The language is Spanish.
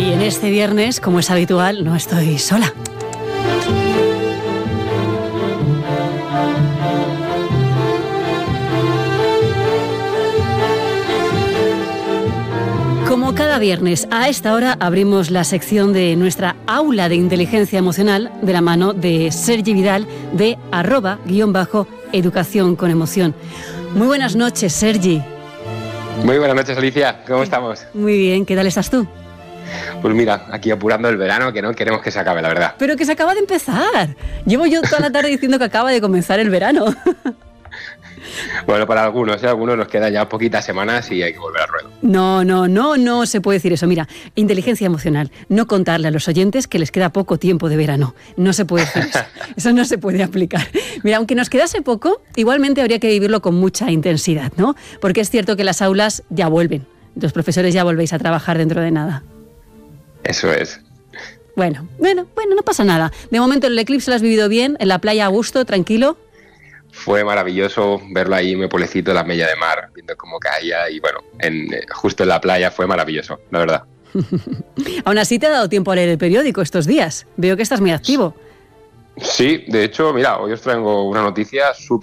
Y en este viernes, como es habitual, no estoy sola. Como cada viernes, a esta hora abrimos la sección de nuestra aula de inteligencia emocional de la mano de Sergi Vidal de @_educación con emoción. Muy buenas noches, Sergi. Muy buenas noches, Alicia. ¿Cómo estamos? Muy bien, ¿qué tal estás tú? Pues mira, aquí apurando el verano, que no queremos que se acabe, la verdad. Pero que se acaba de empezar. Llevo yo toda la tarde diciendo que acaba de comenzar el verano. Bueno, para algunos nos quedan ya poquitas semanas y hay que volver al ruedo. No se puede decir eso. Mira, inteligencia emocional, no contarle a los oyentes que les queda poco tiempo de verano. No se puede decir eso. Eso no se puede aplicar. Mira, aunque nos quedase poco, igualmente habría que vivirlo con mucha intensidad, ¿no? Porque es cierto que las aulas ya vuelven. Los profesores ya volvéis a trabajar dentro de nada. Eso es. Bueno, no pasa nada. De momento el eclipse lo has vivido bien, en la playa a gusto, tranquilo. Fue maravilloso verlo ahí en mi pueblecito, la Mella de Mar, viendo cómo caía y bueno, justo en la playa fue maravilloso, la verdad. Aún así te ha dado tiempo a leer el periódico estos días. Veo que estás muy activo. Sí, de hecho, mira, hoy os traigo una noticia súper